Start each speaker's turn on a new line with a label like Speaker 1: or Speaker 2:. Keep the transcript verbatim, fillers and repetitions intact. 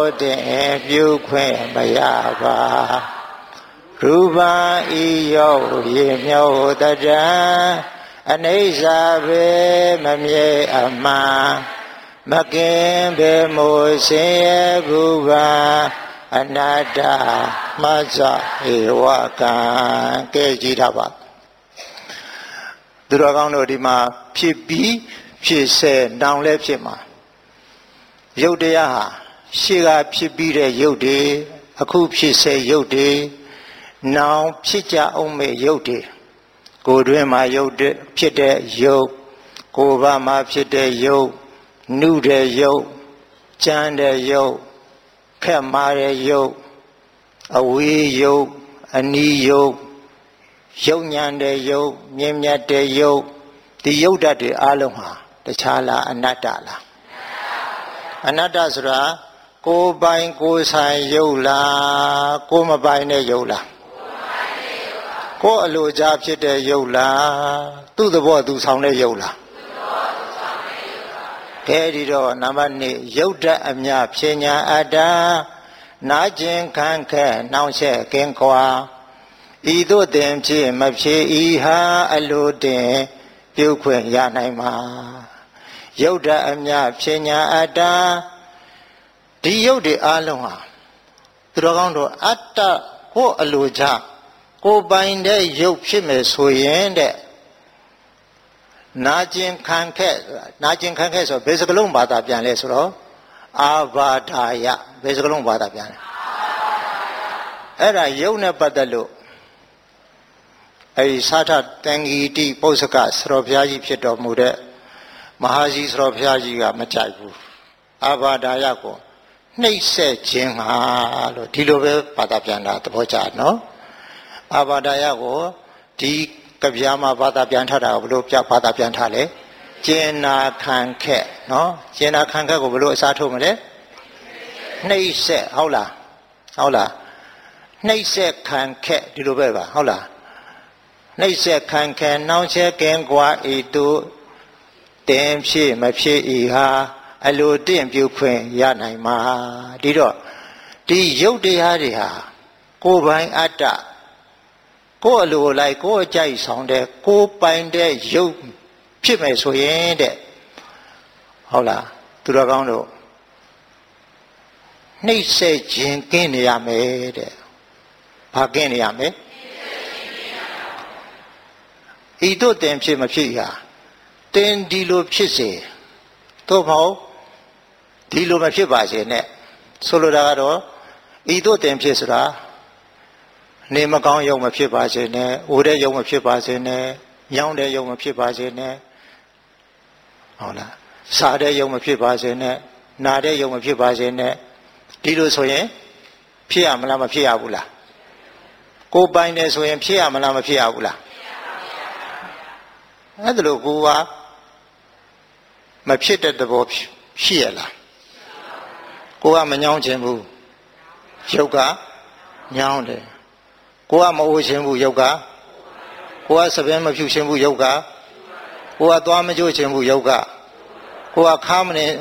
Speaker 1: တင်ပြုခွင့်မရပါရူပံဤယောရေမြောတတံအနိစ္စဘေမမြေအမှန်မကင်ဘေမိုးစင်ရဲ့ဘူပံအနတ္တမဇ္ဇဧဝကံကဲကြည်ထားပါသူတော်ကောင်းတို့ဒီမှာဖြစ်ပြီးဖြစ်စေတောင်းလဲဖြစ်မှာရုပ်တရားဟာရှေ့ကဖြစ်ပြီးတဲ့ရုပ်တွေအခုဖြစ်စေရုပ်တွေနောင်ဖြစ်ကြအောင်မဲ့ရုပ်တွေကိုယ်တွင်မှာရုပ်ဖြစ်တဲ့ရုပ်ကိုယ်ဘာမှာဖြစ်တဲ့ရုပ်နုတဲ့ရုပ်ကြမ်းတဲ့ရုပ်ခက်မာတဲ့ရုပ်အဝေးရုပ်အနီးရုပ်ရုပ်ညံတဲ့ရုပ်မြင်မြတ်တဲ့ရုပ်ဒီရုပ်ဓာတ်တွေအလုံးဟာတခြားလားအနတ္တလားအနတ္တဆိုတာကိုယ်ပိုင်ကိုယ်ဆိုင်ရုပ်လားကိုယ်မပိုင်တဲ့ရုပ်လားကိုယ်အလိုချဖြစ်တဲ့ရုပ်လားသူ့သဘောသူဆောင်တဲ့ရုပ်လားကဲဒီတော့နံပါတ်နှစ်ရုပ်ဓာတ်အမြဖြဉ္ညာအတ္တနာကျင်ခံခဲနှောင့်ယှက်ကင်းကွာဤသို့တင်ဖြစ်မဖြစ်ဤဟာအလိုတင်ပြုခွင့်ရနိုင်မှာရုပ်ဓာတ်အမြဖြဉ္ညာအတ္တဒီရုပ်တွေအလုံးဟာသူတော်ကောင်းတို့အတ္တကိုအလိုချကိုပိုင်တဲ့ရုပ်ဖြစ်မယ်ဆိုရင်တဲ့နာကျင်ခံခဲ့နာကျင်ခံခဲ့ဆိုဘယ်စကလုံးဘာသာပြန်လဲဆိုတော့အာဘာဒာယဘယ်စကလုံးဘာသာပြန်လဲအဲ့ဒါရုပ်နဲ့ပတ်သက်လို့အဲဒီသာထတန်ဂီတိပု္ပ္ပကစရောဘုရားကြီးဖြစ်တော်မူတဲ့မဟာကြီးစရောဘုရားကြီးကမကြိုက်ဘူးအာဘာဒာယကိုနှိမ့်ဆက်ခြင်းဟာလို့ဒီလိုပဲဘာသာပြန်တာသဘောကျနော်အာဘာဒာယကိုဒီကဗျာမှာဘာသာပြန်ထားတာကိုဘလို့ပြဘာသာပြန်ထားလဲကျင်နာခံခက်နော်ကျင်နာခံခက်ကိုဘလို့အစားထိုးမလဲနှိမ့်ဆက်ဟုတ်လားဟုတ်လားနှိမ့်ဆက်ခံခက်ဒီလိုပဲပါဟုတ်လားနှိမ့်ဆက်ခံခဲနှောင့်ယှက်ကင်းကွာဤသူတင်ဖြစ်မဖြစ်ဤဟာအလိုတင့်ပြုခွင့်ရနိုင်မှာဒီတော့ဒီရုပ်တရားတွေဟာကိုယ်ပိုင်အတ္တကိုယ်အလိုလိုက်ကိုယ်အကြိုက်ဆောင်တဲ့ကိုယ်ပိုင်တဲ့ရုပ်ဖြစ်မယ်ဆိုရင်တဲ့ဟုတ်လားသူတော်ကောင်းတို့နှိမ့်ဆက်ခြင်းကင်းနေရမယ်တဲ့ဘာကင်းနေရမလဲဤတို့တင်ဖြစ်မဖြစ်ဟာတင်ဒီလိုဖြစ်စေသို့မဟုတ်ဒီလိုမဖြစ်ပါစေနဲ့ဆိုလိုတာကတော့ဤတို့တင်ဖြစ်ဆိုတာနေမကောင်းရုံမဖြစ်ပါစေနဲ့အိုတဲ့ရုံမဖြစ်ပါစေနဲ့ညောင်းတဲ့ရုံမဖြစ်ပါစေနဲ့ဟုတ်လားစားတဲ့ရုံမဖြစ်ပါစေနဲ့နာတဲ့ရုံမဖြစ်ပါစေနဲ့ဒီလိုဆိုရင်ဖြစ်ရမလားမဖြစ်ရဘူးလားကိုပိုင်တယ်ဆိုရင်ဖြစ်ရမလားမဖြစ်ရဘူးလားအဲ့ဒါလို့ကိုကမဖြစ်တဲ့သဘောရှိရလားကိုကမညောင်းခြင်းဘူးရုပ်ကညောင်းတယ်ကိုကမအိုခြင်းဘူးရုပ်ကကိုကစပင်းမဖြူခြင်းဘူးရုပ်ကကိုကသွားမကြိုးခြင်းဘူးရုပ်ကကိုကခါမနေ